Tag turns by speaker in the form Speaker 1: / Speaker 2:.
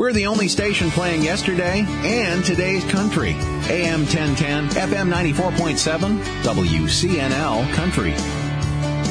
Speaker 1: We're the only station playing yesterday and today's country. AM 1010, FM 94.7, WCNL Country.